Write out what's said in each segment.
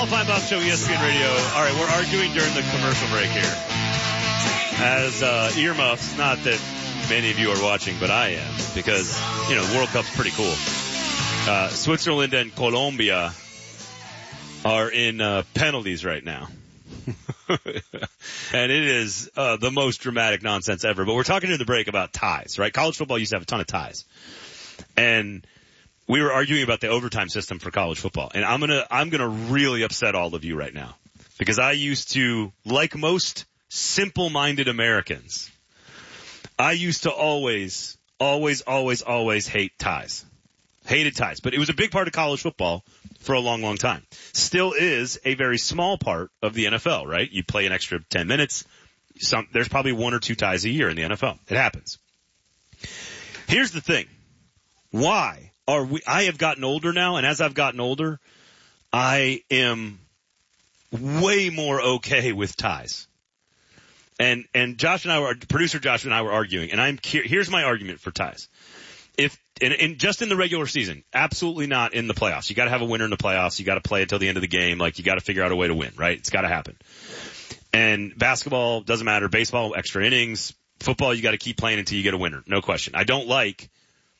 Alpine Bob Show, ESPN Radio. All right, we're arguing during the commercial break here. As earmuffs, not that many of you are watching, but I am, because, the World Cup's pretty cool. Switzerland and Colombia are in penalties right now. And it is the most dramatic nonsense ever. But we're talking in the break about ties, right? College football used to have a ton of ties. And we were arguing about the overtime system for college football. And I'm gonna really upset all of you right now. Because I used to, like most simple-minded Americans, I used to always hate ties. Hated ties. But it was a big part of college football for a long, long time. Still is a very small part of the NFL, right? You play an extra 10 minutes. There's probably 1 or 2 ties a year in the NFL. It happens. Here's the thing. Why are I have gotten older now, and as I've gotten older, I am way more okay with ties. And producer Josh and I were arguing, and here's my argument for ties. Just in the regular season, absolutely not in the playoffs. You gotta have a winner in the playoffs. You gotta play until the end of the game. Like, you gotta figure out a way to win, right? It's gotta happen. And basketball, doesn't matter. Baseball, extra innings. Football, you gotta keep playing until you get a winner. No question. I don't like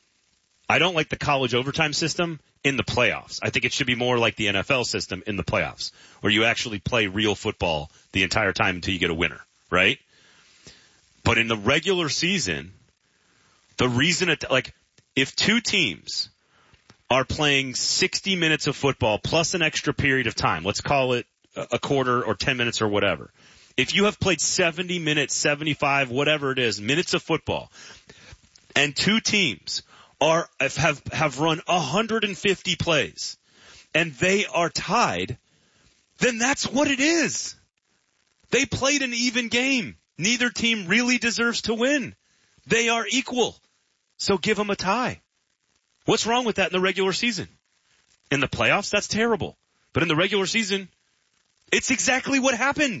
the college overtime system in the playoffs. I think it should be more like the NFL system in the playoffs, where you actually play real football the entire time until you get a winner, right? But in the regular season, the reason if 2 teams are playing 60 minutes of football plus an extra period of time, let's call it a quarter or 10 minutes or whatever. If you have played 70 minutes, 75, whatever it is, minutes of football, and 2 teams have run 150 plays, and they are tied, then that's what it is. They played an even game. Neither team really deserves to win. They are equal. So give them a tie. What's wrong with that in the regular season? In the playoffs, that's terrible. But in the regular season, it's exactly what happened.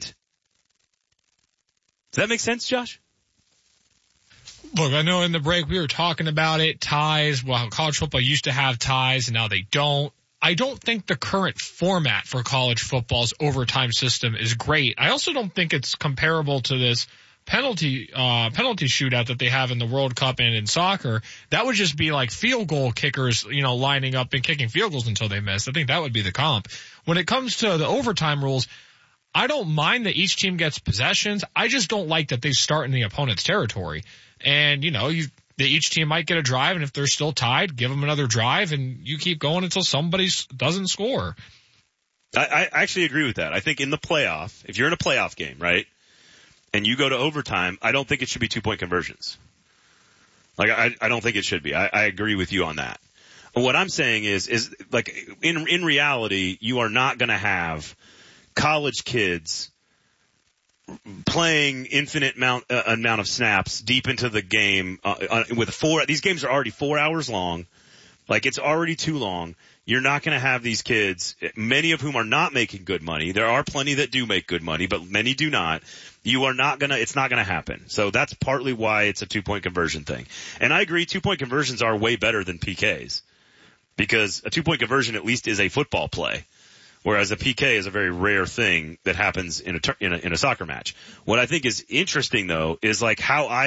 Does that make sense, Josh? Look, I know in the break we were talking about it, ties. Well, college football used to have ties, and now they don't. I don't think the current format for college football's overtime system is great. I also don't think it's comparable to this penalty shootout that they have in the World Cup and in soccer. That would just be like field goal kickers, lining up and kicking field goals until they miss. I think that would be the comp. When it comes to the overtime rules, I don't mind that each team gets possessions. I just don't like that they start in the opponent's territory. And, each team might get a drive, and if they're still tied, give them another drive, and you keep going until somebody doesn't score. I actually agree with that. I think in the playoff, if you're in a playoff game, right, and you go to overtime, I don't think it should be 2-point conversions. I don't think it should be. I agree with you on that. What I'm saying is like, in reality, you are not going to have college kids playing infinite amount of snaps deep into the game with 4. These games are already 4 hours long. Like, it's already too long. You're not going to have these kids, many of whom are not making good money. There are plenty that do make good money, but many do not. It's not going to happen. So that's partly why it's a 2-point conversion thing. And I agree, 2-point conversions are way better than PKs, because a 2-point conversion at least is a football play, whereas a PK is a very rare thing that happens in a soccer match. What I think is interesting, though, is like how